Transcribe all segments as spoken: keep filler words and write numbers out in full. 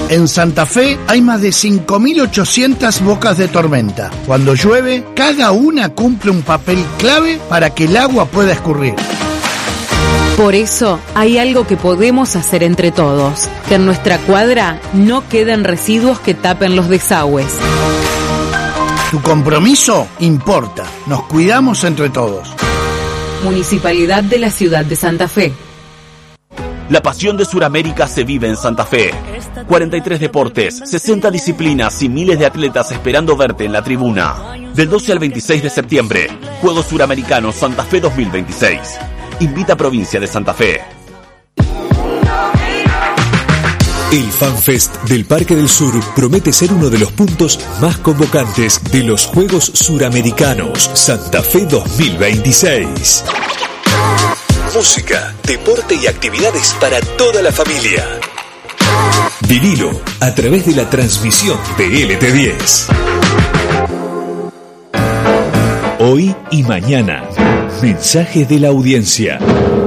En Santa Fe hay más de cinco mil ochocientas bocas de tormenta. Cuando llueve, cada una cumple un papel clave para que el agua pueda escurrir. Por eso hay algo que podemos hacer entre todos, que en nuestra cuadra no queden residuos que tapen los desagües. Tu compromiso importa. Nos cuidamos entre todos. Municipalidad de la Ciudad de Santa Fe. La pasión de Suramérica se vive en Santa Fe. cuarenta y tres deportes, sesenta disciplinas y miles de atletas esperando verte en la tribuna. Del doce al veintiséis de septiembre, Juegos Suramericanos Santa Fe dos mil veintiséis. Invita a Provincia de Santa Fe. El FanFest del Parque del Sur promete ser uno de los puntos más convocantes de los Juegos Suramericanos Santa Fe dos mil veintiséis. Música, deporte y actividades para toda la familia. Vivilo a través de la transmisión de L T diez. Hoy y mañana. Mensajes de la audiencia.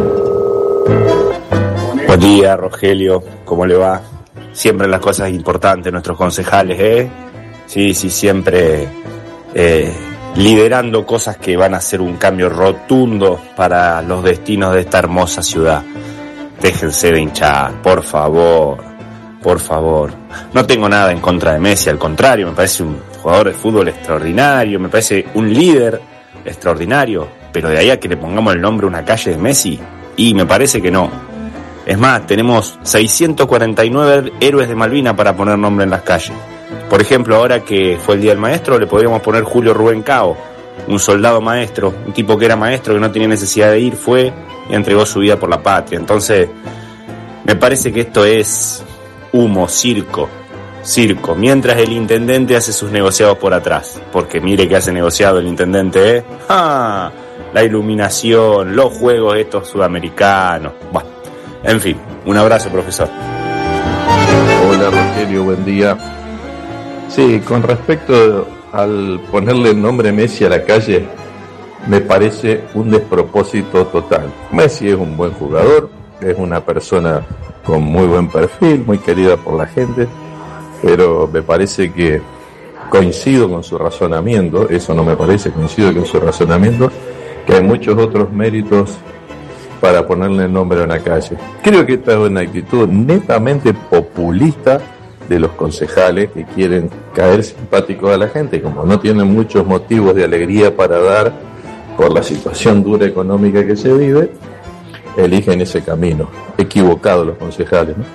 Buen día, Rogelio. ¿Cómo le va? Siempre las cosas importantes, nuestros concejales, ¿eh? Sí, sí, siempre eh, liderando cosas que van a hacer un cambio rotundo para los destinos de esta hermosa ciudad. Déjense de hinchar, por favor, por favor. No tengo nada en contra de Messi, al contrario, me parece un jugador de fútbol extraordinario, me parece un líder extraordinario, pero de ahí a que le pongamos el nombre a una calle de Messi, y me parece que no. Es más, tenemos seiscientos cuarenta y nueve héroes de Malvinas para poner nombre en las calles. Por ejemplo, ahora que fue el Día del Maestro, le podríamos poner Julio Rubén Cao, un soldado maestro, un tipo que era maestro, que no tenía necesidad de ir, fue y entregó su vida por la patria. Entonces, me parece que esto es humo, circo, circo, mientras el intendente hace sus negociados por atrás. Porque mire que hace negociado el intendente, ¿eh? ¡Ah! La iluminación, los juegos estos sudamericanos. Bueno, en fin, un abrazo, profesor. Hola, Rogelio, buen día. Sí, con respecto al ponerle el nombre Messi a la calle, me parece un despropósito total. Messi es un buen jugador, es una persona con muy buen perfil, muy querida por la gente, pero me parece que coincido con su razonamiento, eso no me parece, coincido con su razonamiento, que hay muchos otros méritos para ponerle el nombre a una calle. Creo que esta es una actitud netamente populista de los concejales que quieren caer simpáticos a la gente, y como no tienen muchos motivos de alegría para dar por la situación dura económica que se vive, eligen ese camino. Equivocados los concejales, ¿no?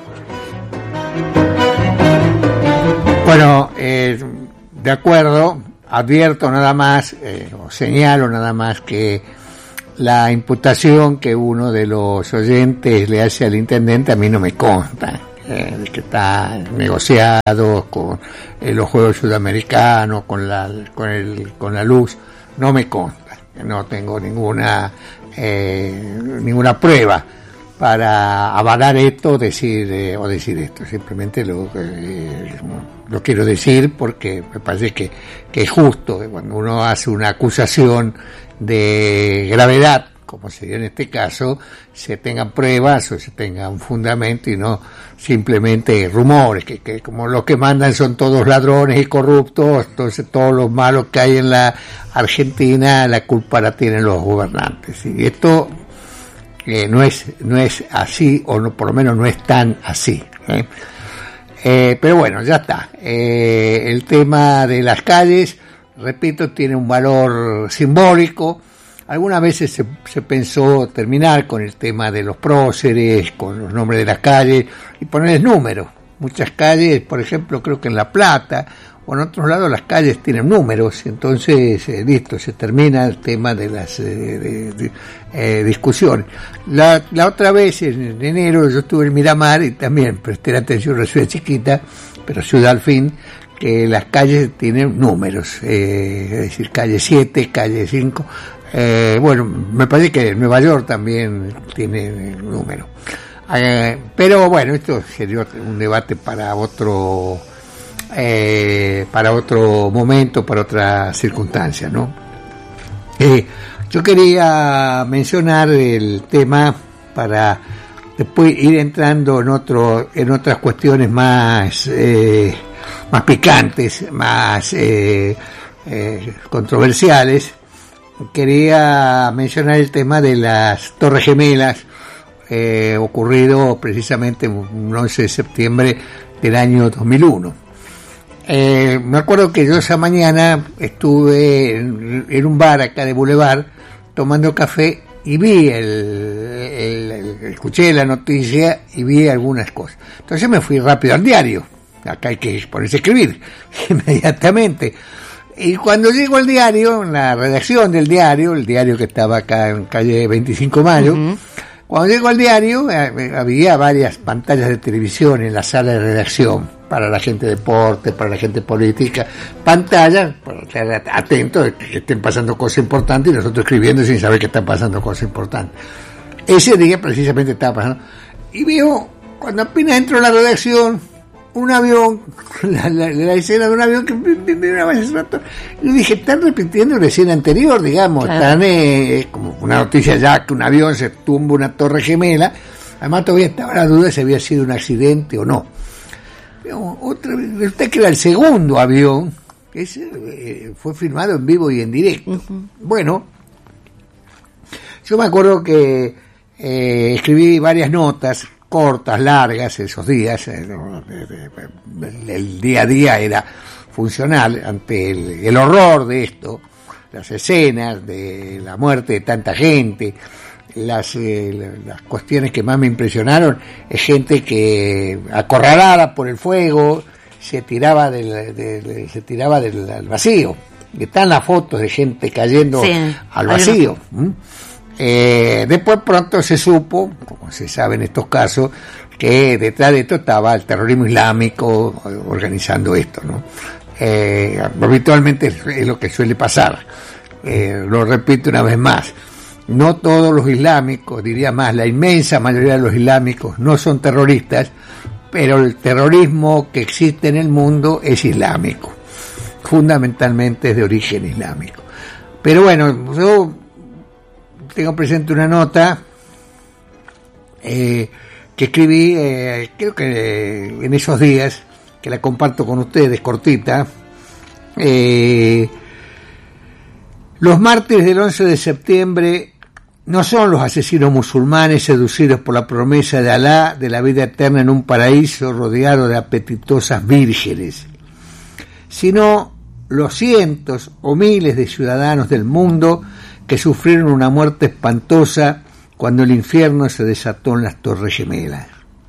Bueno, eh, de acuerdo, advierto nada más, eh, o señalo nada más que la imputación que uno de los oyentes le hace al intendente a mí no me consta, eh, de que está negociado con eh, los Juegos Sudamericanos, con la, con el, con la luz, no me consta, no tengo ninguna, eh, ninguna prueba para avalar esto, decir eh, o decir esto. Simplemente lo, eh, lo quiero decir porque me parece que, que es justo que cuando uno hace una acusación de gravedad, como sería en este caso, se tengan pruebas o se tenga un fundamento y no simplemente rumores, que, que como los que mandan son todos ladrones y corruptos, entonces todos los malos que hay en la Argentina, la culpa la tienen los gobernantes. Y esto eh, no es no es así, o no, por lo menos no es tan así, ¿eh? Eh, pero bueno, ya está. Eh, el tema de las calles, repito, tiene un valor simbólico. Algunas veces se, se pensó terminar con el tema de los próceres, con los nombres de las calles y ponerles números. Muchas calles, por ejemplo, creo que en La Plata o en otros lados las calles tienen números, entonces eh, listo, se termina el tema de las eh, de, de, eh, discusiones. La, la otra vez, en enero, yo estuve en Miramar y también presté atención a una ciudad chiquita, pero ciudad al fin, que las calles tienen números, eh, es decir, calle siete, calle cinco. Eh, bueno, me parece que Nueva York también tiene número. Eh, pero bueno, esto sería un debate para otro eh, para otro momento, para otra circunstancia, ¿no? Eh, yo quería mencionar el tema para después ir entrando en otro, en otras cuestiones más, eh, más picantes, más eh, eh, controversiales, quería mencionar el tema de las Torres Gemelas, eh, ocurrido precisamente un once de septiembre del año dos mil uno. Eh, me acuerdo que yo esa mañana estuve en, en un bar acá de Boulevard tomando café y vi el, el, el, escuché la noticia y vi algunas cosas. Entonces me fui rápido al diario. Acá hay que ponerse a escribir inmediatamente. Y cuando llego al diario, en la redacción del diario, el diario que estaba acá en calle veinticinco de mayo, uh-huh. Cuando llego al diario, eh, había varias pantallas de televisión en la sala de redacción, para la gente de deporte, para la gente política, pantallas para estar atentos de que estén pasando cosas importantes y nosotros escribiendo sin saber que están pasando cosas importantes. Ese día precisamente estaba pasando. Y veo, cuando apenas entro a la redacción, un avión, la, la, la escena de un avión que me, me, me, me y dije, están repitiendo la escena anterior, digamos, claro. Están eh, como una noticia ya que un avión se tumba una torre gemela, además todavía estaba la duda de si había sido un accidente o no. Pero otra vez, resulta que era el segundo avión, que ese, eh, fue filmado en vivo y en directo. Uh-huh. Bueno, yo me acuerdo que eh, escribí varias notas, cortas, largas, esos días, el día a día era funcional ante el, el horror de esto, las escenas de la muerte de tanta gente, las, eh, las cuestiones que más me impresionaron es gente que acorralada por el fuego se tiraba del, de, de, se tiraba del al vacío. Están las fotos de gente cayendo sí, al vacío. ¿Mm? Eh, después pronto se supo, como se sabe en estos casos, que detrás de esto estaba el terrorismo islámico organizando esto, ¿no? Eh, habitualmente es lo que suele pasar. Eh, lo repito una vez más, no todos los islámicos, diría más, la inmensa mayoría de los islámicos no son terroristas, pero el terrorismo que existe en el mundo es islámico, fundamentalmente es de origen islámico. Pero bueno, yo tengo presente una nota eh, que escribí, eh, creo que en esos días, que la comparto con ustedes, cortita. Eh, los mártires del once de septiembre no son los asesinos musulmanes seducidos por la promesa de Alá de la vida eterna en un paraíso rodeado de apetitosas vírgenes, sino los cientos o miles de ciudadanos del mundo que sufrieron una muerte espantosa cuando el infierno se desató en las Torres Gemelas.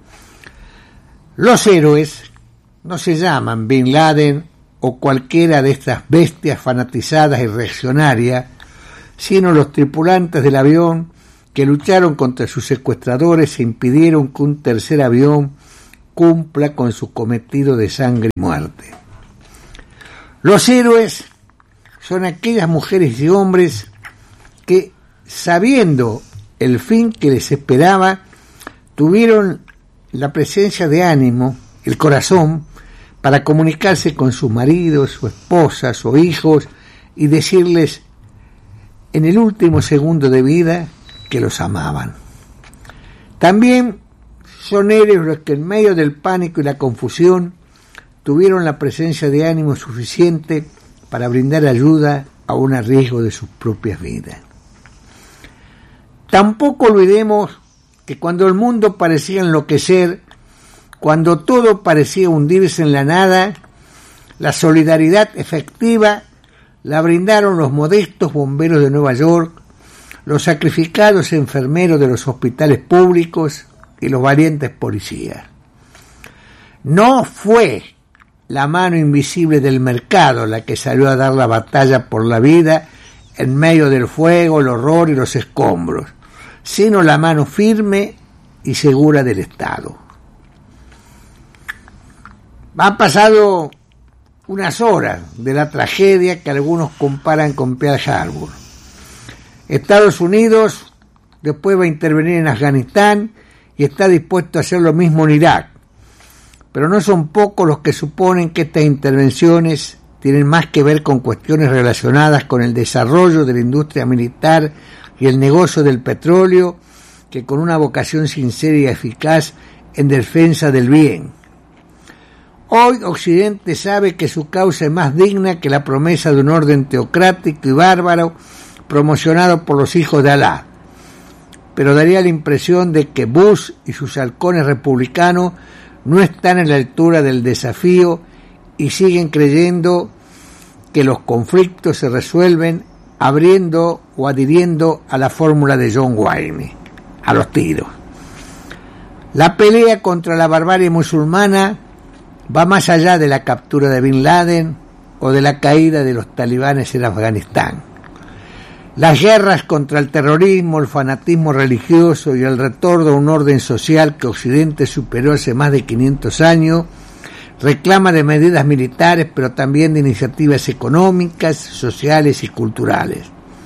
Los héroes no se llaman Bin Laden o cualquiera de estas bestias fanatizadas y reaccionarias, sino los tripulantes del avión que lucharon contra sus secuestradores e impidieron que un tercer avión cumpla con su cometido de sangre y muerte. Los héroes son aquellas mujeres y hombres que, sabiendo el fin que les esperaba, tuvieron la presencia de ánimo, el corazón, para comunicarse con sus maridos, o esposas, o hijos, y decirles en el último segundo de vida que los amaban. También son héroes los que en medio del pánico y la confusión tuvieron la presencia de ánimo suficiente para brindar ayuda a un riesgo de sus propias vidas. Tampoco olvidemos que cuando el mundo parecía enloquecer, cuando todo parecía hundirse en la nada, la solidaridad efectiva la brindaron los modestos bomberos de Nueva York, los sacrificados enfermeros de los hospitales públicos y los valientes policías. No fue la mano invisible del mercado la que salió a dar la batalla por la vida en medio del fuego, el horror y los escombros, sino la mano firme y segura del Estado. Han pasado unas horas de la tragedia que algunos comparan con Pearl Harbor. Estados Unidos después va a intervenir en Afganistán y está dispuesto a hacer lo mismo en Irak. Pero no son pocos los que suponen que estas intervenciones tienen más que ver con cuestiones relacionadas con el desarrollo de la industria militar y el negocio del petróleo que con una vocación sincera y eficaz en defensa del bien. Hoy Occidente sabe que su causa es más digna que la promesa de un orden teocrático y bárbaro promocionado por los hijos de Alá, pero daría la impresión de que Bush y sus halcones republicanos no están a la altura del desafío y siguen creyendo que los conflictos se resuelven abriendo o adhiriendo a la fórmula de John Wayne, a los tiros. La pelea contra la barbarie musulmana va más allá de la captura de Bin Laden o de la caída de los talibanes en Afganistán. Las guerras contra el terrorismo, el fanatismo religioso y el retorno a un orden social que Occidente superó hace más de quinientos años reclama de medidas militares, pero también de iniciativas económicas, sociales y culturales.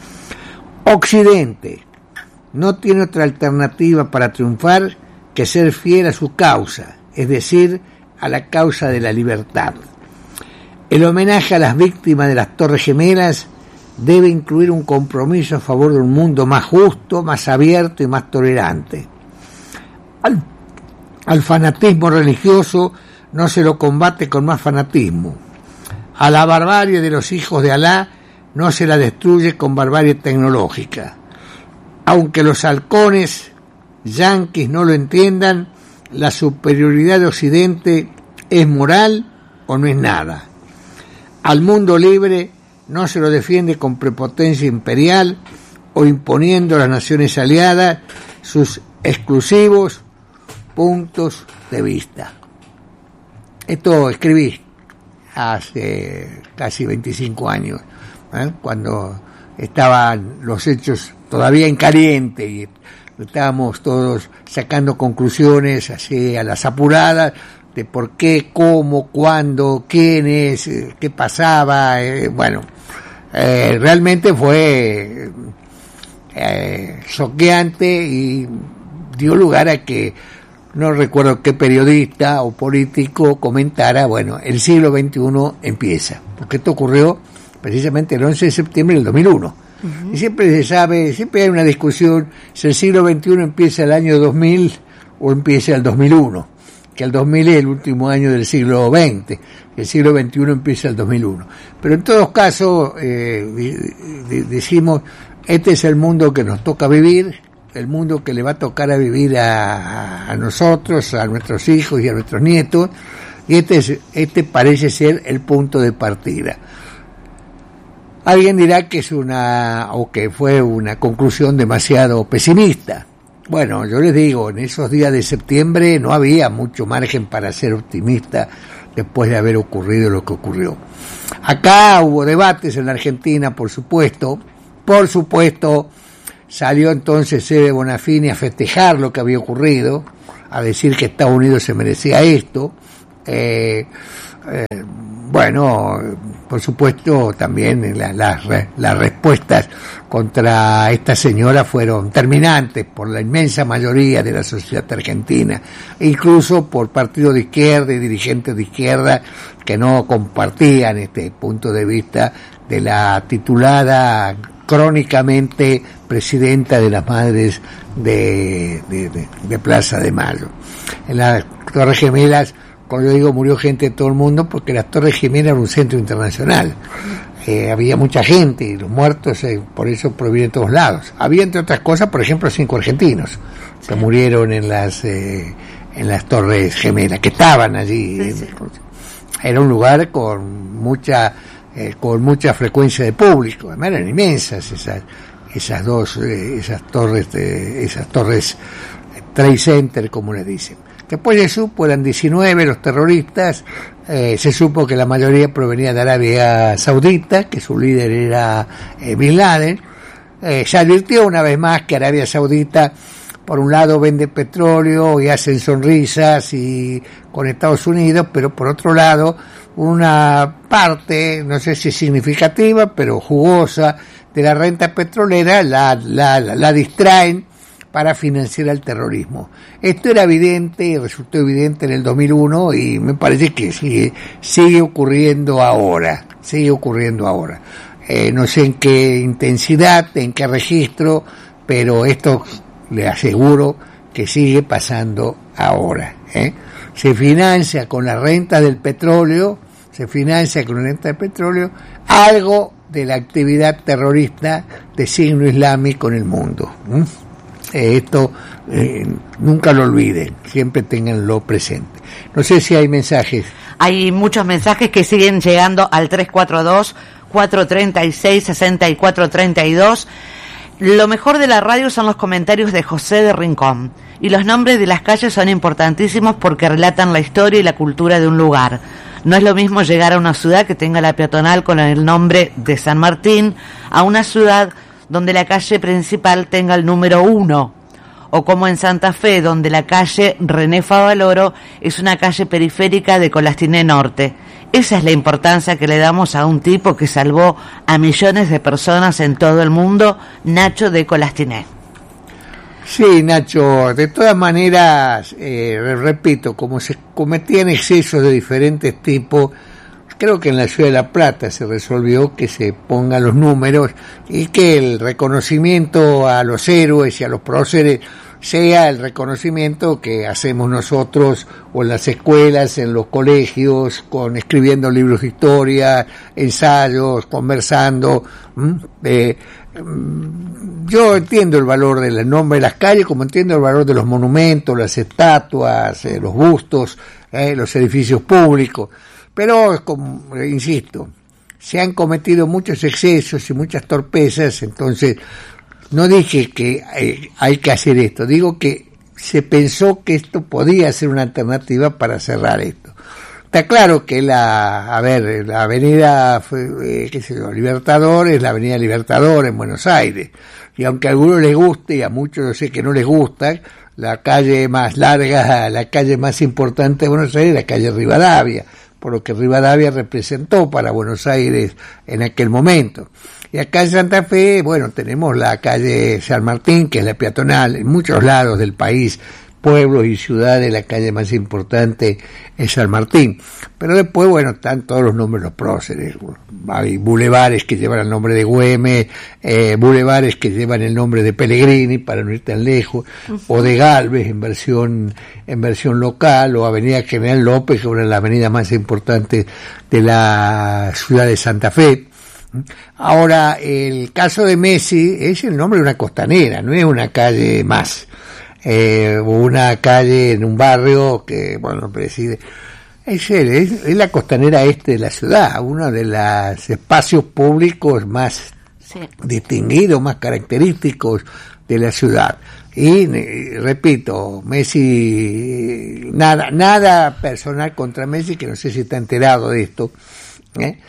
Occidente no tiene otra alternativa para triunfar que ser fiel a su causa, es decir, a la causa de la libertad. El homenaje a las víctimas de las Torres Gemelas debe incluir un compromiso a favor de un mundo más justo, más abierto y más tolerante. Al, al fanatismo religioso no se lo combate con más fanatismo. A la barbarie de los hijos de Alá no se la destruye con barbarie tecnológica. Aunque los halcones yanquis no lo entiendan, la superioridad de Occidente es moral o no es nada. Al mundo libre no se lo defiende con prepotencia imperial o imponiendo a las naciones aliadas sus exclusivos puntos de vista. Esto escribí hace casi veinticinco años, ¿eh? Cuando estaban los hechos todavía en caliente y estábamos todos sacando conclusiones así a las apuradas de por qué, cómo, cuándo, quiénes, qué pasaba. Eh, bueno, eh, realmente fue eh, choqueante y dio lugar a que no recuerdo qué periodista o político comentara, bueno, el siglo veintiuno empieza, porque esto ocurrió precisamente el once de septiembre del dos mil uno. Uh-huh. Y siempre se sabe, siempre hay una discusión si el siglo veintiuno empieza el año dos mil o empieza el dos mil uno, que el dos mil es el último año del siglo veinte, que el siglo veintiuno empieza el dos mil uno. Pero en todos casos, eh, decimos, este es el mundo que nos toca vivir, el mundo que le va a tocar a vivir a, a nosotros, a nuestros hijos y a nuestros nietos, y este, es, este parece ser el punto de partida. Alguien dirá que es una, o que fue una conclusión demasiado pesimista. Bueno, yo les digo, en esos días de septiembre no había mucho margen para ser optimista después de haber ocurrido lo que ocurrió. Acá hubo debates en la Argentina, por supuesto, por supuesto, salió entonces Eve Bonafini a festejar lo que había ocurrido, a decir que Estados Unidos se merecía esto. Eh, eh, bueno, por supuesto también la, la, las respuestas contra esta señora fueron terminantes por la inmensa mayoría de la sociedad argentina, incluso por partidos de izquierda y dirigentes de izquierda que no compartían este punto de vista de la titulada crónicamente presidenta de las Madres de, de, de, de Plaza de Mayo. En las Torres Gemelas, como yo digo, murió gente de todo el mundo porque las Torres Gemelas eran un centro internacional. Eh, había mucha gente y los muertos eh, por eso provienen de todos lados. Había, entre otras cosas, por ejemplo, cinco argentinos que murieron en las eh, en las Torres Gemelas, que estaban allí. Sí, sí. Era un lugar con mucha eh, con mucha frecuencia de público. Además eran inmensas esas esas dos eh, esas torres de, esas torres Trade Center, como le dicen. Después se supo, eran diecinueve los terroristas, eh, se supo que la mayoría provenía de Arabia Saudita, que su líder era eh, Bin Laden. Eh, se advirtió una vez más que Arabia Saudita, por un lado, vende petróleo y hacen sonrisas y con Estados Unidos, pero por otro lado, una parte, no sé si significativa, pero jugosa, de la renta petrolera la, la, la, la distraen para financiar el terrorismo. Esto era evidente y resultó evidente en el dos mil uno y me parece que sigue, sigue ocurriendo ahora, sigue ocurriendo ahora. Eh, no sé en qué intensidad, en qué registro, pero esto le aseguro que sigue pasando ahora, ¿eh? Se financia con la renta del petróleo, se financia con la renta del petróleo algo de la actividad terrorista de signo islámico en el mundo. ¿Mm? Eh, esto eh, nunca lo olviden, siempre tenganlo presente. No sé si hay mensajes. Hay muchos mensajes que siguen llegando al tres cuatro dos, cuatro tres seis, seis cuatro tres dos. Lo mejor de la radio son los comentarios de José de Rincón, y los nombres de las calles son importantísimos porque relatan la historia y la cultura de un lugar. No es lo mismo llegar a una ciudad que tenga la peatonal con el nombre de San Martín, a una ciudad donde la calle principal tenga el número uno, o como en Santa Fe, donde la calle René Favaloro es una calle periférica de Colastiné Norte. Esa es la importancia que le damos a un tipo que salvó a millones de personas en todo el mundo, Nacho de Colastiné. Sí, Nacho, de todas maneras, eh, repito, como se cometían excesos de diferentes tipos, creo que en la ciudad de La Plata se resolvió que se pongan los números y que el reconocimiento a los héroes y a los próceres sea el reconocimiento que hacemos nosotros o en las escuelas, en los colegios, con escribiendo libros de historia, ensayos, conversando. Eh, yo entiendo el valor del nombre de las calles, como entiendo el valor de los monumentos, las estatuas, eh, los bustos, eh, los edificios públicos. Pero, como insisto, se han cometido muchos excesos y muchas torpezas, entonces no dije que hay, hay que hacer esto, digo que se pensó que esto podía ser una alternativa para cerrar esto. Está claro que la, a ver, la avenida, eh, qué sé yo, Libertador es la avenida Libertador en Buenos Aires, y aunque a algunos les guste y a muchos yo sé que no les gusta, la calle más larga, la calle más importante de Buenos Aires es la calle Rivadavia, por lo que Rivadavia representó para Buenos Aires en aquel momento. Y acá en Santa Fe, bueno, tenemos la calle San Martín, que es la peatonal, en muchos lados del país, pueblos y ciudades, la calle más importante es San Martín. Pero después, bueno, están todos los nombres de los próceres. Hay bulevares que llevan el nombre de Güemes, eh, bulevares que llevan el nombre de Pellegrini, para no ir tan lejos, uh-huh. o de Galvez en versión, en versión local, o Avenida General López, que es la avenida más importante de la ciudad de Santa Fe. Ahora, el caso de Messi es el nombre de una costanera, no es una calle más. Eh, una calle en un barrio que, bueno, preside, es, él, es, es la costanera este de la ciudad, uno de los espacios públicos más sí. distinguidos, más característicos de la ciudad. Y, y repito, Messi, nada, nada personal contra Messi, que no sé si está enterado de esto, ¿eh?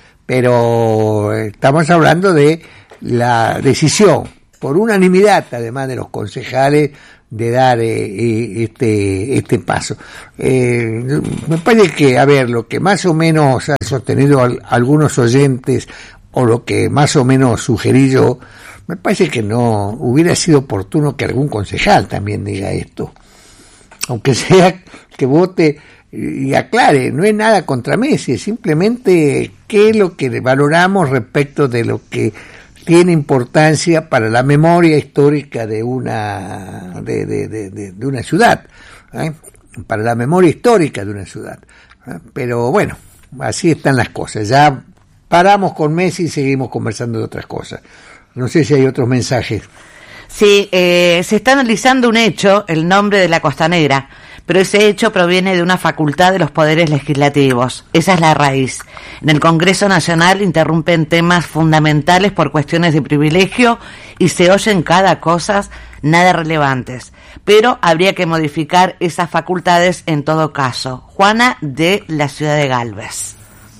Pero estamos hablando de la decisión, por unanimidad, además de los concejales, de dar eh, este este paso. Eh, me parece que, a ver, lo que más o menos han sostenido al, algunos oyentes, o lo que más o menos sugerí yo, me parece que no hubiera sido oportuno que algún concejal también diga esto. Aunque sea que vote y aclare, no es nada contra Messi, es simplemente qué es lo que valoramos respecto de lo que tiene importancia para la memoria histórica de una de, de, de, de, de una ciudad, ¿eh? Para la memoria histórica de una ciudad. ¿eh? Pero bueno, así están las cosas. Ya paramos con Messi y seguimos conversando de otras cosas. No sé si hay otros mensajes. Sí, eh, se está analizando un hecho, el nombre de la costanera, pero ese hecho proviene de una facultad de los poderes legislativos. Esa es la raíz. En el Congreso Nacional interrumpen temas fundamentales por cuestiones de privilegio y se oyen cada cosa nada relevantes. Pero habría que modificar esas facultades en todo caso. Juana, de la ciudad de Galvez.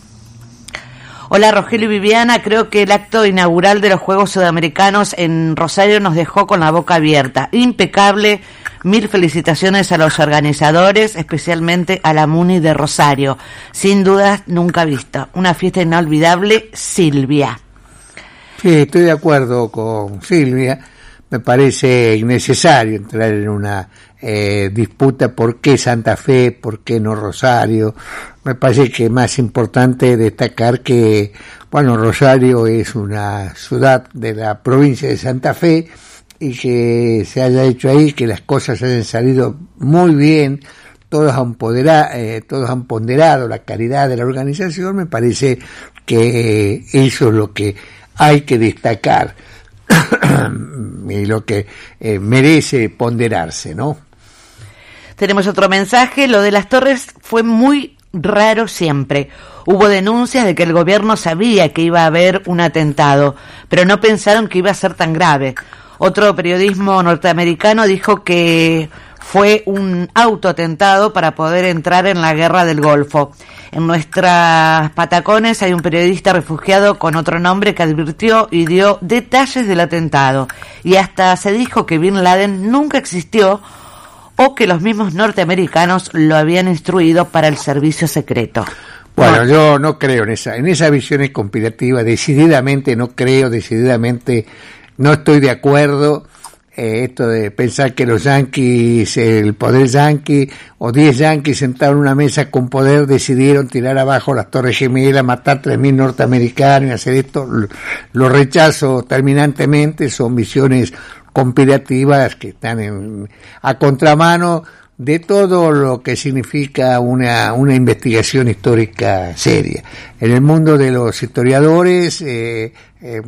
Hola Rogelio y Viviana, creo que el acto inaugural de los Juegos Sudamericanos en Rosario nos dejó con la boca abierta. Impecable, mil felicitaciones a los organizadores, especialmente a la Muni de Rosario. Sin dudas, nunca visto. Una fiesta inolvidable, Silvia. Sí, estoy de acuerdo con Silvia. Me parece innecesario entrar en una eh, disputa por qué Santa Fe, por qué no Rosario. Me parece que es más importante destacar que, bueno, Rosario es una ciudad de la provincia de Santa Fe y que se haya hecho ahí, que las cosas hayan salido muy bien, todos han, podera, eh, todos han ponderado la calidad de la organización, me parece que eh, eso es lo que hay que destacar y lo que eh, merece ponderarse, ¿no? Tenemos otro mensaje. Lo de las torres fue muy raro siempre. Hubo denuncias de que el gobierno sabía que iba a haber un atentado, pero no pensaron que iba a ser tan grave. Otro periodismo norteamericano dijo que fue un autoatentado para poder entrar en la guerra del Golfo. En nuestras Patacones hay un periodista refugiado con otro nombre que advirtió y dio detalles del atentado. Y hasta se dijo que Bin Laden nunca existió o que los mismos norteamericanos lo habían instruido para el servicio secreto. Bueno, yo no creo en esa, en esa visión conspirativa, decididamente no creo, decididamente no estoy de acuerdo. Eh, esto de pensar que los yanquis, el poder yanqui, o diez yanquis sentados en una mesa con poder decidieron tirar abajo las Torres Gemelas, matar tres mil norteamericanos y hacer esto, lo, lo rechazo terminantemente. Son visiones conspirativas que están en, a contramano de todo lo que significa una, una investigación histórica seria. En el mundo de los historiadores, eh, eh,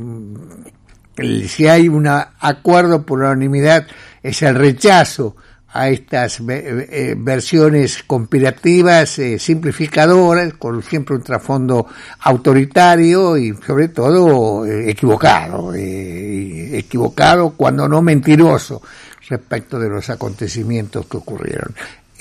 si hay un acuerdo por unanimidad, es el rechazo a estas eh, versiones conspirativas, eh, simplificadoras, con siempre un trasfondo autoritario y sobre todo eh, equivocado, eh, equivocado cuando no mentiroso respecto de los acontecimientos que ocurrieron.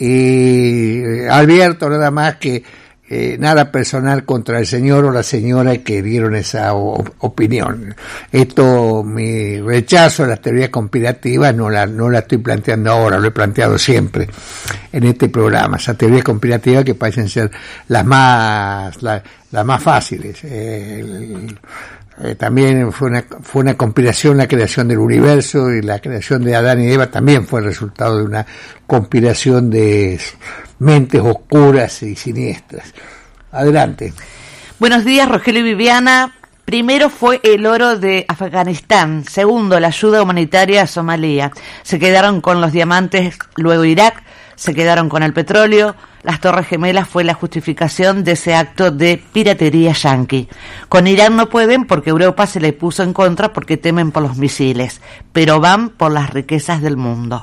Y eh, advierto nada más que Eh, nada personal contra el señor o la señora que dieron esa o, opinión. Esto, mi rechazo a las teorías conspirativas no la, no la estoy planteando ahora, lo he planteado siempre en este programa. Esas teorías conspirativas que parecen ser las más, la, las más fáciles. Eh, el, Eh, también fue una, fue una conspiración la creación del universo, y la creación de Adán y Eva también fue el resultado de una conspiración de mentes oscuras y siniestras. Adelante. Buenos días, Rogelio y Viviana. Primero fue el oro de Afganistán, segundo la ayuda humanitaria a Somalia. Se quedaron con los diamantes, luego Irak, se quedaron con el petróleo. Las Torres Gemelas fue la justificación de ese acto de piratería yanqui. Con Irán no pueden porque Europa se le puso en contra porque temen por los misiles, pero van por las riquezas del mundo.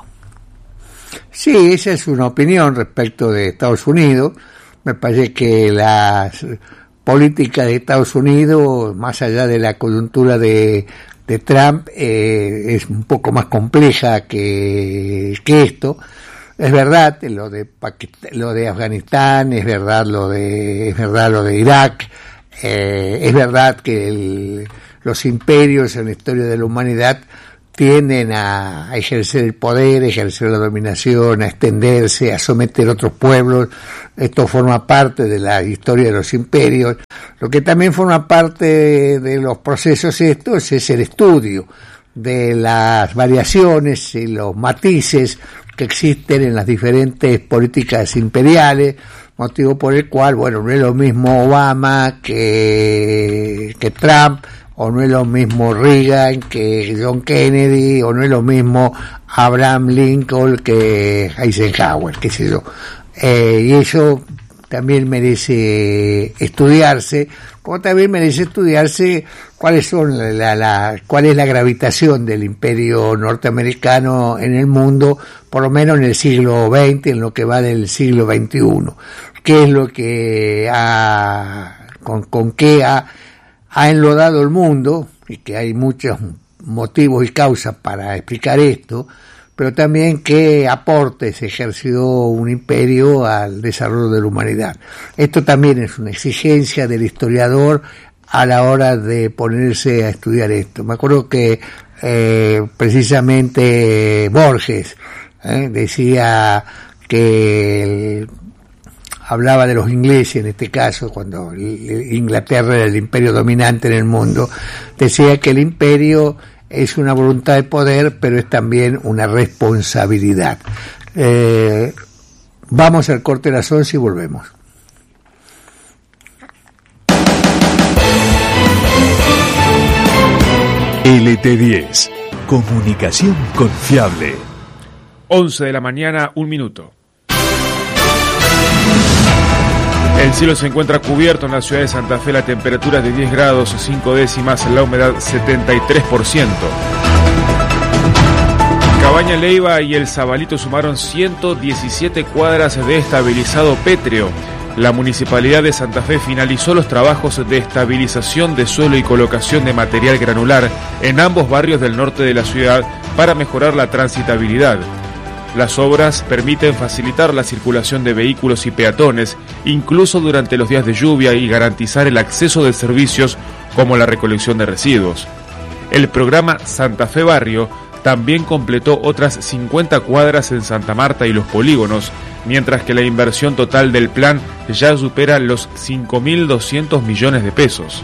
Sí, esa es una opinión respecto de Estados Unidos. Me parece que la política de Estados Unidos, más allá de la coyuntura de, de Trump, eh, es un poco más compleja que, que esto. Es verdad lo de Pakistán, lo de Afganistán, es verdad lo de es verdad lo de Irak, eh, es verdad que el, los imperios en la historia de la humanidad tienden a, a ejercer el poder, a ejercer la dominación, a extenderse, a someter a otros pueblos. Esto forma parte de la historia de los imperios. Lo que también forma parte de los procesos estos es el estudio de las variaciones y los matices que existen en las diferentes políticas imperiales, motivo por el cual, bueno, no es lo mismo Obama que, que Trump, o no es lo mismo Reagan que John Kennedy, o no es lo mismo Abraham Lincoln que Eisenhower, qué sé yo. Eh, y eso también merece estudiarse, como también merece estudiarse cuáles son la, la, la cuál es la gravitación del imperio norteamericano en el mundo, por lo menos en el siglo veinte, en lo que va del siglo veintiuno. ¿Qué es lo que ha, con, con qué ha, ha enlodado el mundo? Y que hay muchos motivos y causas para explicar esto, pero también qué aportes ejerció un imperio al desarrollo de la humanidad. Esto también es una exigencia del historiador a la hora de ponerse a estudiar esto. Me acuerdo que eh, precisamente Borges eh, decía que el, hablaba de los ingleses en este caso, cuando Inglaterra era el imperio dominante en el mundo, decía que el imperio es una voluntad de poder, pero es también una responsabilidad. Eh, vamos al corte de las once y volvemos. L T diez, comunicación confiable. once de la mañana, un minuto. El cielo se encuentra cubierto en la ciudad de Santa Fe, la temperatura es de diez grados, cinco décimas, la humedad setenta y tres por ciento. Cabaña Leiva y El Zabalito sumaron ciento diecisiete cuadras de estabilizado pétreo. La Municipalidad de Santa Fe finalizó los trabajos de estabilización de suelo y colocación de material granular en ambos barrios del norte de la ciudad para mejorar la transitabilidad. Las obras permiten facilitar la circulación de vehículos y peatones, incluso durante los días de lluvia, y garantizar el acceso de servicios como la recolección de residuos. El programa Santa Fe Barrio también completó otras cincuenta cuadras en Santa Marta y los polígonos, mientras que la inversión total del plan ya supera los cinco mil doscientos millones de pesos.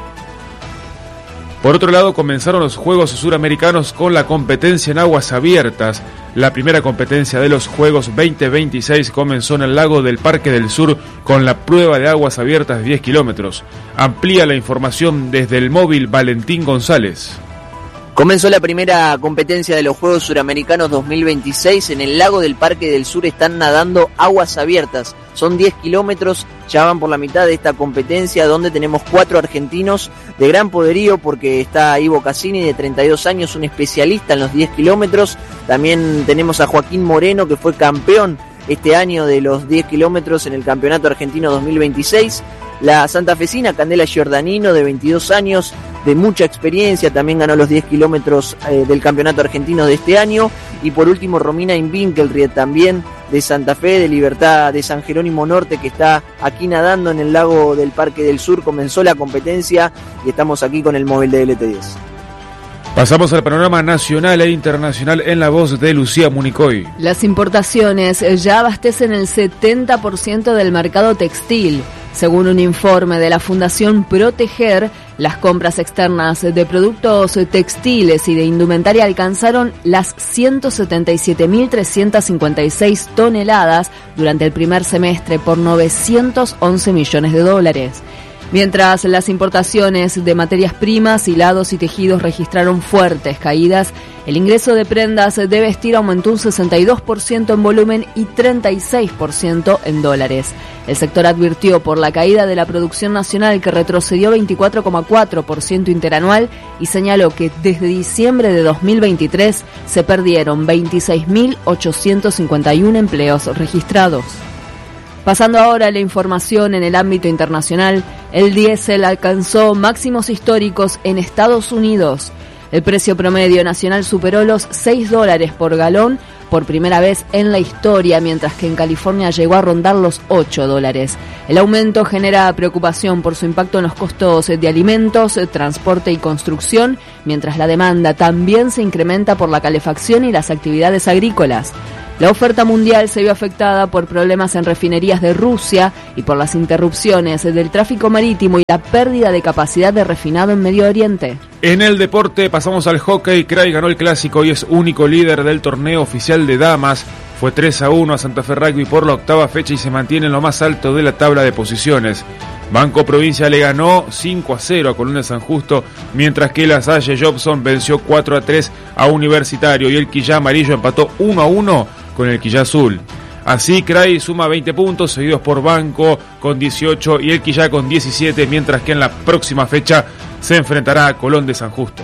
Por otro lado, comenzaron los Juegos Suramericanos con la competencia en aguas abiertas. La primera competencia de los Juegos veinte veintiséis comenzó en el lago del Parque del Sur con la prueba de aguas abiertas de diez kilómetros. Amplía la información desde el móvil Valentín González. Comenzó la primera competencia de los Juegos Suramericanos dos mil veintiséis. En el lago del Parque del Sur están nadando aguas abiertas. Son diez kilómetros, ya van por la mitad de esta competencia, donde tenemos cuatro argentinos de gran poderío, porque está Ivo Cassini, de treinta y dos años, un especialista en los diez kilómetros. También tenemos a Joaquín Moreno, que fue campeón este año de los diez kilómetros en el Campeonato Argentino dos mil veintiséis. La santafesina Candela Giordanino, de veintidós años, de mucha experiencia, también ganó los diez kilómetros eh, del Campeonato Argentino de este año. Y por último, Romina Invinkelried, también de Santa Fe, de Libertad de San Jerónimo Norte, que está aquí nadando en el lago del Parque del Sur. Comenzó la competencia y estamos aquí con el móvil de L T diez. Pasamos al panorama nacional e internacional en la voz de Lucía Municoy. Las importaciones ya abastecen el setenta por ciento del mercado textil. Según un informe de la Fundación Proteger, las compras externas de productos textiles y de indumentaria alcanzaron las ciento setenta y siete mil trescientas cincuenta y seis toneladas durante el primer semestre, por novecientos once millones de dólares. Mientras las importaciones de materias primas, hilados y tejidos registraron fuertes caídas, el ingreso de prendas de vestir aumentó un sesenta y dos por ciento en volumen y treinta y seis por ciento en dólares. El sector advirtió por la caída de la producción nacional, que retrocedió veinticuatro coma cuatro por ciento interanual, y señaló que desde diciembre de dos mil veintitrés se perdieron veintiséis mil ochocientos cincuenta y uno empleos registrados. Pasando ahora a la información en el ámbito internacional, el diésel alcanzó máximos históricos en Estados Unidos. El precio promedio nacional superó los seis dólares por galón por primera vez en la historia, mientras que en California llegó a rondar los ocho dólares. El aumento genera preocupación por su impacto en los costos de alimentos, transporte y construcción, mientras la demanda también se incrementa por la calefacción y las actividades agrícolas. La oferta mundial se vio afectada por problemas en refinerías de Rusia y por las interrupciones del tráfico marítimo y la pérdida de capacidad de refinado en Medio Oriente. En el deporte pasamos al hockey. Cray ganó el clásico y es único líder del torneo oficial de damas. Fue tres a uno a Santa Fe Rugby por la octava fecha y se mantiene en lo más alto de la tabla de posiciones. Banco Provincia le ganó cinco a cero a Colón de San Justo, mientras que la Salle Jobson venció cuatro a tres a Universitario y el Quillá Amarillo empató uno a uno con el Quillá Azul. Así, Cray suma veinte puntos, seguidos por Banco con dieciocho y el Quillá con diecisiete, mientras que en la próxima fecha se enfrentará a Colón de San Justo.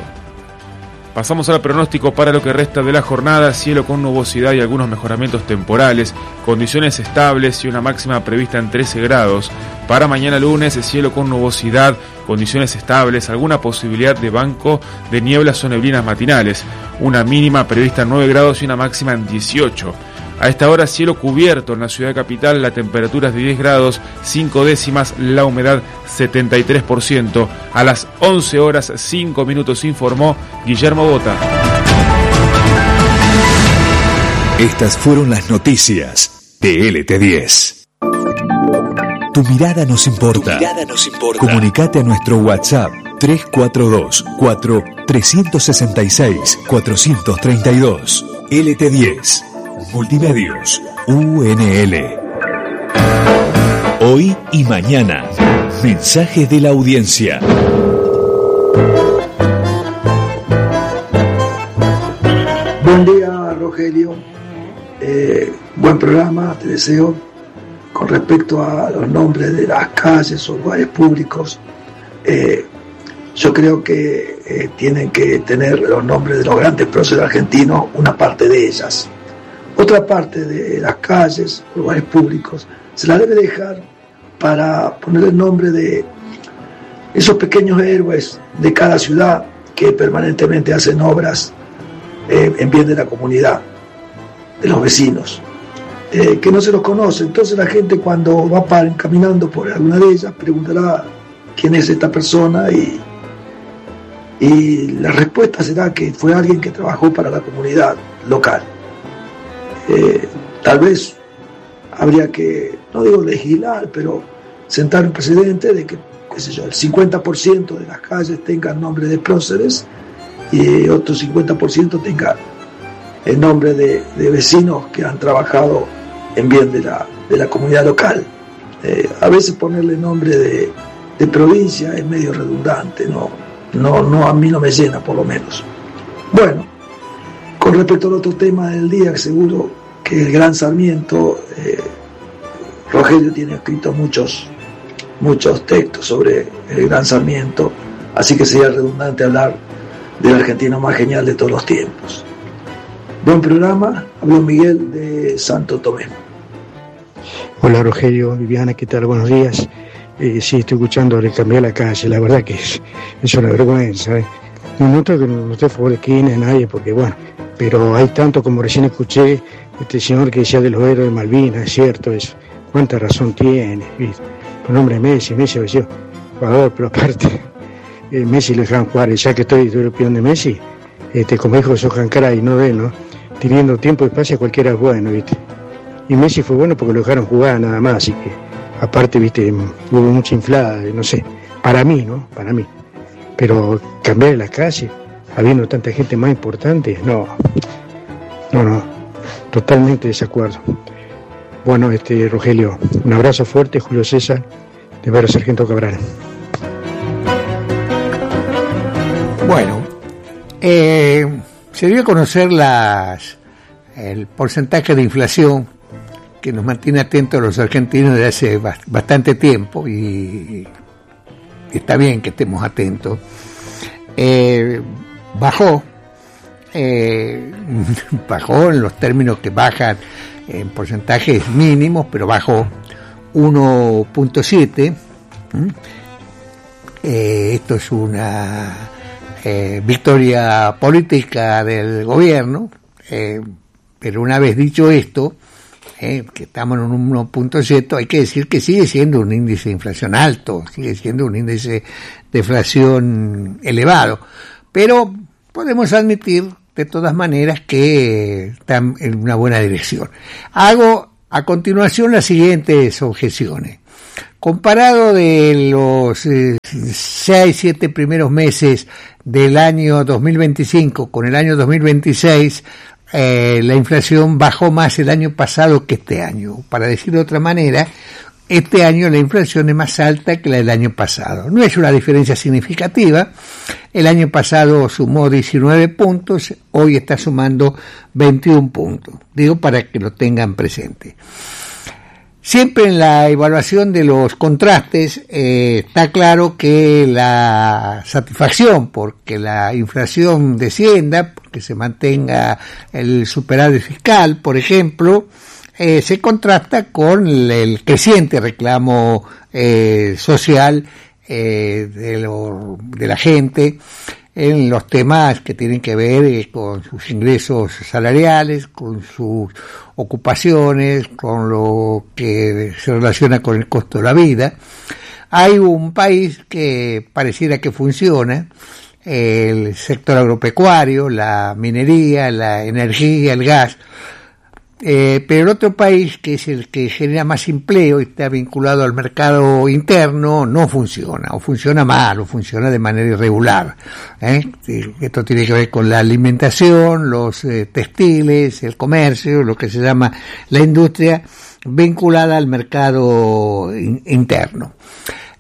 Pasamos al pronóstico para lo que resta de la jornada. Cielo con nubosidad y algunos mejoramientos temporales, condiciones estables y una máxima prevista en trece grados. Para mañana lunes, cielo con nubosidad, condiciones estables, alguna posibilidad de banco de nieblas o neblinas matinales, una mínima prevista en nueve grados y una máxima en dieciocho. A esta hora, cielo cubierto en la ciudad capital, la temperatura es de diez grados, cinco décimas, la humedad setenta y tres por ciento. A las once horas, cinco minutos, informó Guillermo Bota. Estas fueron las noticias de L T diez. Tu mirada nos importa. Tu mirada nos importa. Comunicate a nuestro WhatsApp tres cuatro dos, cuatro, tres seis seis, cuatro tres dos. L T diez. Multimedios U N L. Hoy y mañana. Mensajes de la audiencia. Buen día, Rogelio. Eh, buen programa, te deseo. Con respecto a los nombres de las calles o lugares públicos, eh, yo creo que eh, tienen que tener los nombres de los grandes próceres argentinos, una parte de ellas. Otra parte de las calles, lugares públicos, se la debe dejar para poner el nombre de esos pequeños héroes de cada ciudad que permanentemente hacen obras eh, en bien de la comunidad, de los vecinos, eh, que no se los conoce. Entonces la gente, cuando va para, caminando por alguna de ellas, preguntará quién es esta persona, y, y la respuesta será que fue alguien que trabajó para la comunidad local. Eh, tal vez habría que, no digo legislar, pero sentar un precedente de que, qué sé yo, el cincuenta por ciento de las calles tengan nombre de próceres y otro cincuenta por ciento tengan el nombre de, de vecinos que han trabajado en bien de la, de la comunidad local. Eh, a veces ponerle nombre de, de provincia es medio redundante, no, no, no, a mí no me llena, por lo menos. Bueno, con respecto al otro tema del día, seguro que el Gran Sarmiento, eh, Rogelio tiene escrito muchos, muchos textos sobre el Gran Sarmiento, así que sería redundante hablar del argentino más genial de todos los tiempos. Buen programa, habló Miguel de Santo Tomé. Hola Rogelio, Viviana, ¿qué tal? Buenos días. Eh, sí, estoy escuchando de cambiar la calle, la verdad que es, es una vergüenza. ¿eh? No noto que no estoy a favor de quién es nadie, porque bueno, pero hay tanto como recién escuché este señor que decía de los héroes de Malvinas, es cierto eso. Cuánta razón tiene, ¿viste? Por nombre de Messi, Messi obedeció jugador, pero aparte, eh, Messi le dejaron jugar, y ya que estoy, estoy opinión de Messi, este, como dijo Johan Caray, no de él, ¿no? Teniendo tiempo y espacio cualquiera es bueno, ¿viste? Y Messi fue bueno porque lo dejaron jugar nada más, así que, aparte, ¿viste? Hubo mucha inflada, no sé, para mí, ¿no? Para mí. Pero cambiar las calles, habiendo tanta gente más importante, no, no, no, totalmente desacuerdo. Bueno, este Rogelio, un abrazo fuerte, Julio César, de Vero Sargento Cabral. Bueno, eh, se dio a conocer las, el porcentaje de inflación que nos mantiene atentos a los argentinos desde hace bastante tiempo, y está bien que estemos atentos. Eh, bajó, eh, bajó en los términos que bajan en porcentajes mínimos, pero bajó uno punto siete. ¿Mm? Eh, esto es una eh, victoria política del gobierno, eh, pero una vez dicho esto, eh, que estamos en un uno punto siete, hay que decir que sigue siendo un índice de inflación alto, sigue siendo un índice de inflación elevado, pero podemos admitir de todas maneras que están en una buena dirección. Hago a continuación las siguientes objeciones. Comparado de los eh, seis, siete primeros meses del año dos mil veinticinco con el año dos mil veintiséis, eh, la inflación bajó más el año pasado que este año. Para decir de otra manera, este año la inflación es más alta que la del año pasado. No es una diferencia significativa. El año pasado sumó diecinueve puntos, hoy está sumando veintiún puntos. Digo para que lo tengan presente. Siempre en la evaluación de los contrastes eh, está claro que la satisfacción porque la inflación descienda, porque se mantenga el superávit fiscal, por ejemplo, Eh, se contrasta con el, el creciente reclamo eh, social eh, de, lo, de la gente en los temas que tienen que ver eh, con sus ingresos salariales, con sus ocupaciones, con lo que se relaciona con el costo de la vida. Hay un país que pareciera que funciona, el sector agropecuario, la minería, la energía, el gas. Eh, pero el otro país, que es el que genera más empleo y está vinculado al mercado interno, no funciona, o funciona mal, o funciona de manera irregular. ¿eh? Esto tiene que ver con la alimentación, los eh, textiles, el comercio, lo que se llama la industria vinculada al mercado in- interno.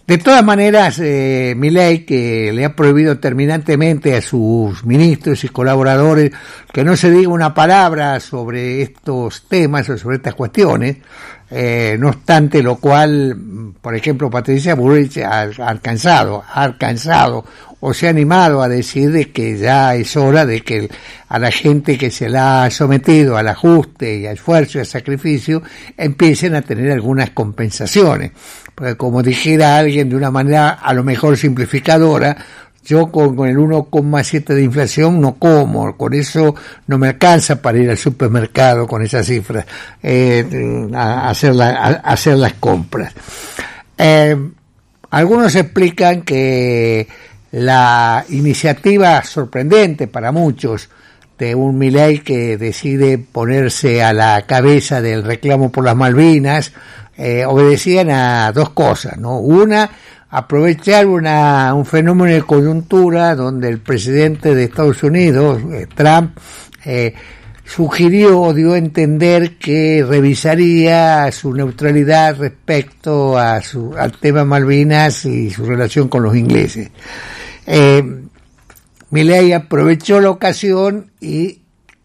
De todas maneras, eh, Milei, que le ha prohibido terminantemente a sus ministros y colaboradores que no se diga una palabra sobre estos temas o sobre estas cuestiones, eh, no obstante lo cual, por ejemplo, Patricia Bullrich ha, ha alcanzado, ha alcanzado o se ha animado a decir de que ya es hora de que el, a la gente que se la ha sometido al ajuste y al esfuerzo y al sacrificio empiecen a tener algunas compensaciones. Porque como dijera alguien de una manera a lo mejor simplificadora, yo con, con el uno coma siete de inflación no como, con eso no me alcanza para ir al supermercado con esas cifras, eh, a, hacer la, a hacer las compras. Eh, algunos explican que la iniciativa sorprendente para muchos de un Milei que decide ponerse a la cabeza del reclamo por las Malvinas eh, obedecían a dos cosas, ¿no? Una, aprovechar una, un fenómeno de coyuntura donde el presidente de Estados Unidos, eh, Trump, eh, sugirió o dio a entender que revisaría su neutralidad respecto a su, al tema Malvinas y su relación con los ingleses. Eh, Milei aprovechó la ocasión y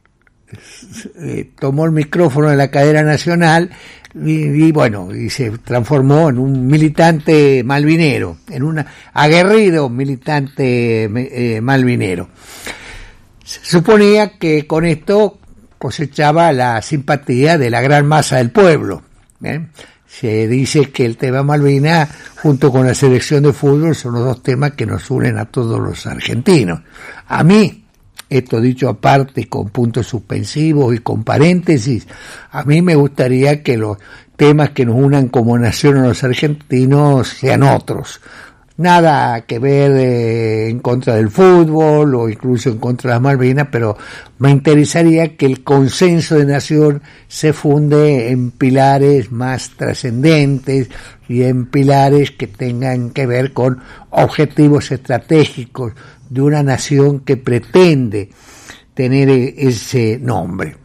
eh, tomó el micrófono de la cadena nacional y, y bueno, y se transformó en un militante malvinero, en un aguerrido militante eh, malvinero. Se suponía que con esto cosechaba la simpatía de la gran masa del pueblo, ¿eh? Se dice que el tema Malvinas junto con la selección de fútbol son los dos temas que nos unen a todos los argentinos. A mí, esto dicho aparte con puntos suspensivos y con paréntesis, a mí me gustaría que los temas que nos unan como nación a los argentinos sean otros. Nada que ver eh, en contra del fútbol o incluso en contra de las Malvinas, pero me interesaría que el consenso de nación se funde en pilares más trascendentes y en pilares que tengan que ver con objetivos estratégicos de una nación que pretende tener ese nombre.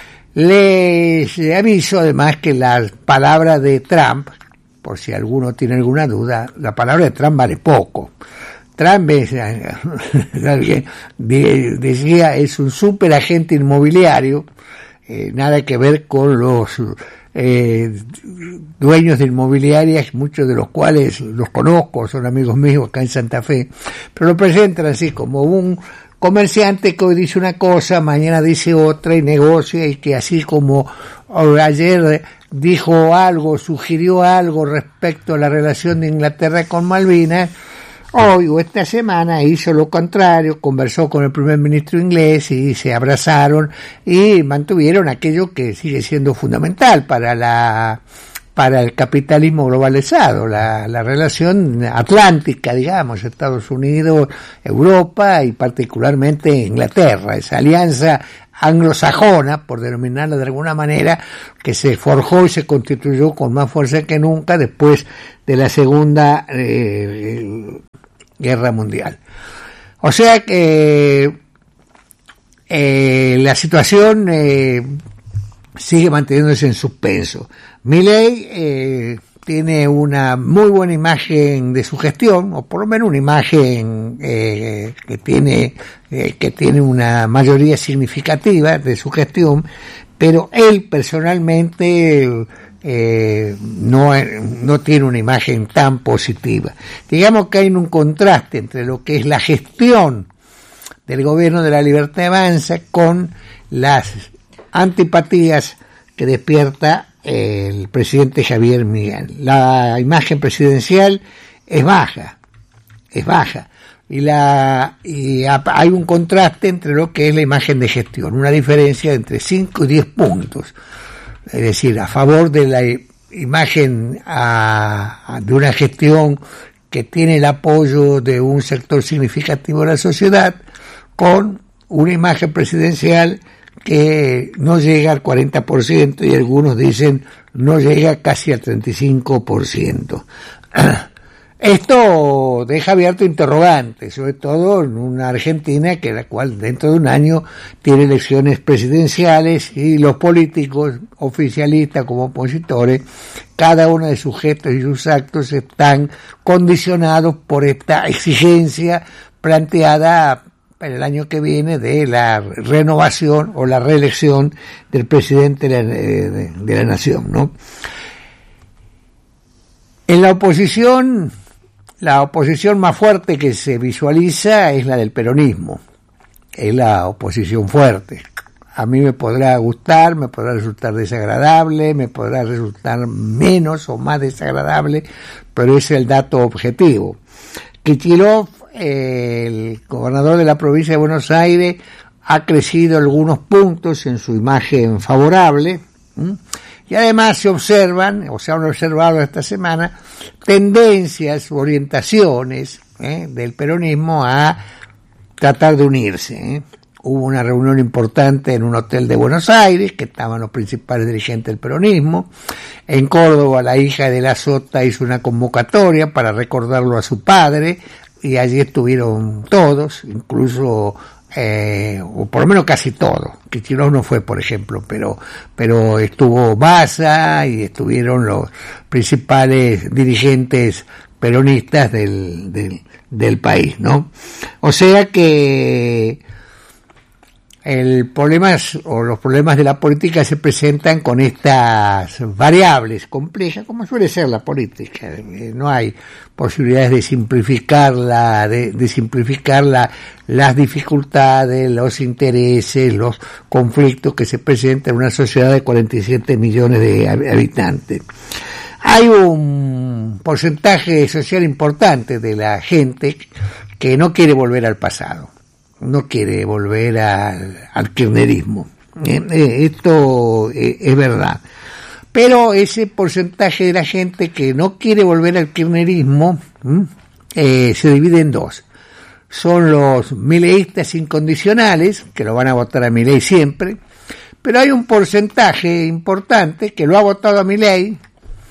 Les aviso además que las palabras de Trump, por si alguno tiene alguna duda, la palabra de Trump vale poco. Trump es, alguien decía, es un superagente inmobiliario, eh, nada que ver con los eh, dueños de inmobiliarias, muchos de los cuales los conozco, son amigos míos acá en Santa Fe, pero lo presentan así como un comerciante que hoy dice una cosa, mañana dice otra y negocia, y que así como ayer dijo algo, sugirió algo respecto a la relación de Inglaterra con Malvinas, hoy o esta semana hizo lo contrario, conversó con el primer ministro inglés y se abrazaron y mantuvieron aquello que sigue siendo fundamental para la para el capitalismo globalizado, la, la relación atlántica, digamos, Estados Unidos, Europa y particularmente Inglaterra, esa alianza anglosajona, por denominarla de alguna manera, que se forjó y se constituyó con más fuerza que nunca después de la Segunda eh, Guerra Mundial. O sea que eh, la situación eh, sigue manteniéndose en suspenso. Milei eh, tiene una muy buena imagen de su gestión, o por lo menos una imagen eh, que tiene eh, que tiene una mayoría significativa de su gestión, pero él personalmente eh, no, no tiene una imagen tan positiva. Digamos que hay un contraste entre lo que es la gestión del gobierno de la Libertad Avanza con las antipatías que despierta el presidente Javier Milei. La imagen presidencial es baja, es baja, y la y hay un contraste entre lo que es la imagen de gestión, una diferencia entre cinco y diez puntos, es decir, a favor de la imagen a, a, de una gestión que tiene el apoyo de un sector significativo de la sociedad, con una imagen presidencial que no llega al cuarenta por ciento y algunos dicen no llega casi al treinta y cinco por ciento. Esto deja abierto interrogantes, sobre todo en una Argentina que la cual dentro de un año tiene elecciones presidenciales y los políticos, oficialistas como opositores, cada uno de sus gestos y sus actos están condicionados por esta exigencia planteada para el año que viene de la renovación o la reelección del presidente de la, de, de la nación, ¿no? En la oposición, la oposición más fuerte que se visualiza es la del peronismo, es la oposición fuerte. A mí me podrá gustar, me podrá resultar desagradable, me podrá resultar menos o más desagradable, pero es el dato objetivo. Kicillof, el gobernador de la provincia de Buenos Aires, ha crecido algunos puntos en su imagen favorable, ¿m? Y además se observan, o se han observado esta semana, tendencias, orientaciones ¿eh? del peronismo a tratar de unirse. ¿eh? Hubo una reunión importante en un hotel de Buenos Aires, que estaban los principales dirigentes del peronismo. En Córdoba, la hija de la Sota hizo una convocatoria para recordarlo a su padre, y allí estuvieron todos, incluso Eh, o por lo menos casi todo. Kicillof no fue, por ejemplo, pero pero estuvo Massa y estuvieron los principales dirigentes peronistas del, del, del país, ¿no? O sea que el problema es, o los problemas de la política se presentan con estas variables complejas, como suele ser la política. No hay posibilidades de simplificarla, de, de simplificar la, las dificultades, los intereses, los conflictos que se presentan en una sociedad de cuarenta y siete millones de habitantes. Hay un porcentaje social importante de la gente que no quiere volver al pasado, no quiere volver al, al kirchnerismo. Eh, eh, esto eh, es verdad. Pero ese porcentaje de la gente que no quiere volver al kirchnerismo eh, se divide en dos. Son los mileístas incondicionales, que lo van a votar a Milei siempre, pero hay un porcentaje importante que lo ha votado a Milei,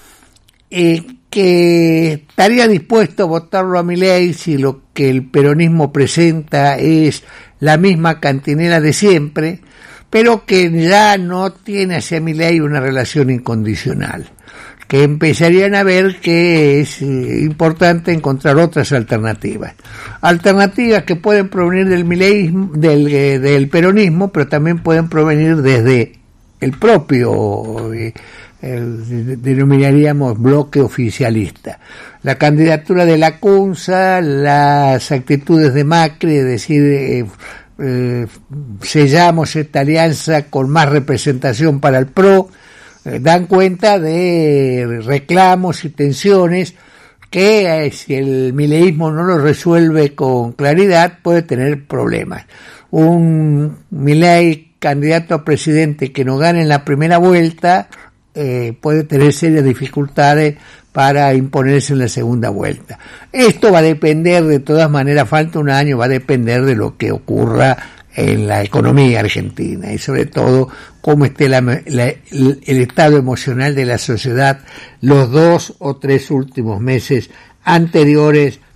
eh, que estaría dispuesto a votarlo a Milei si lo que el peronismo presenta es la misma cantinela de siempre, pero que ya no tiene hacia Milei una relación incondicional, que empezarían a ver que es eh, importante encontrar otras alternativas, alternativas que pueden provenir del mileísmo, del, eh, del peronismo, pero también pueden provenir desde el propio eh, el, denominaríamos bloque oficialista. La candidatura de Lacunza, las actitudes de Macri, es decir, eh, eh, sellamos esta alianza con más representación para el PRO, eh, dan cuenta de reclamos y tensiones que eh, si el mileísmo no lo resuelve con claridad puede tener problemas. Un Milei candidato a presidente que no gane en la primera vuelta eh, puede tener serias dificultades para imponerse en la segunda vuelta. Esto va a depender, de todas maneras, falta un año, va a depender de lo que ocurra en la economía argentina y sobre todo cómo esté la, la, el, el estado emocional de la sociedad los dos o tres últimos meses anteriores